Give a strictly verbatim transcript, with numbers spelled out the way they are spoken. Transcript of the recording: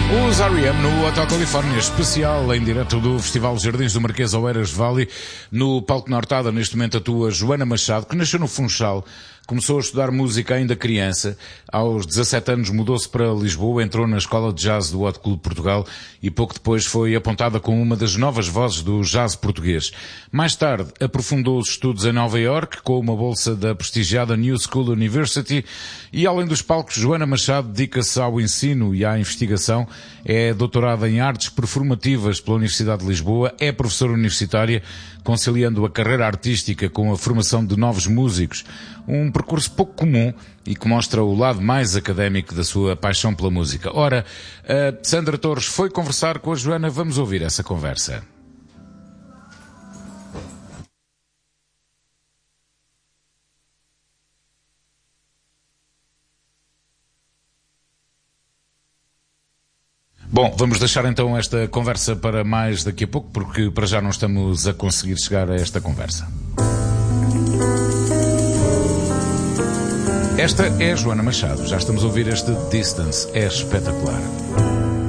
Os R E M no Hotel Califórnia, especial em direto do Festival Jardins do Marquês Oeiras Valley. No palco Nortada, neste momento, atua Joana Machado, que nasceu no Funchal. Começou a estudar música ainda criança. Aos dezassete anos mudou-se para Lisboa, entrou na Escola de Jazz do Hot Club Portugal e pouco depois foi apontada como uma das novas vozes do jazz português. Mais tarde aprofundou os estudos em Nova York com uma bolsa da prestigiada New School University e, além dos palcos, Joana Machado dedica-se ao ensino e à investigação. É doutorada em artes performativas pela Universidade de Lisboa, é professora universitária, conciliando a carreira artística com a formação de novos músicos. Um percurso pouco comum e que mostra o lado mais académico da sua paixão pela música. Ora, a Sandra Torres foi conversar com a Joana. Vamos ouvir essa conversa. Bom, vamos deixar então esta conversa para mais daqui a pouco, porque para já não estamos a conseguir chegar a esta conversa. Esta é a Joana Machado. Já estamos a ouvir este Distance. É espetacular.